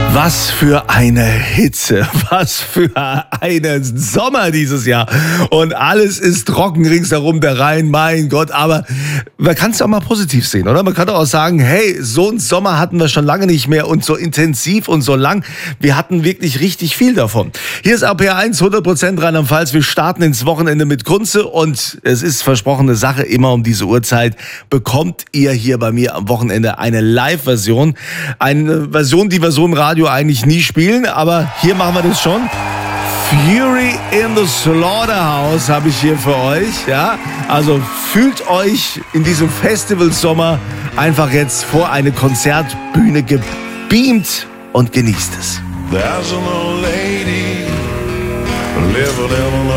Was für eine Hitze, was für einen Sommer dieses Jahr. Und alles ist trocken ringsherum, der Rhein, mein Gott. Aber man kann es auch mal positiv sehen, oder? Man kann doch auch sagen, hey, so einen Sommer hatten wir schon lange nicht mehr und so intensiv und so lang. Wir hatten wirklich richtig viel davon. Hier ist RPR1, 100% Rheinland-Pfalz. Wir starten ins Wochenende mit Kunze und es ist versprochene Sache, immer um diese Uhrzeit bekommt ihr hier bei mir am Wochenende eine Live-Version. Eine Version, die wir so im Radio eigentlich nie spielen, aber hier machen wir das schon. Fury in the Slaughterhouse habe ich hier für euch, ja. Also fühlt euch in diesem Festivalsommer einfach jetzt vor eine Konzertbühne gebeamt und genießt es. There's an old lady living in a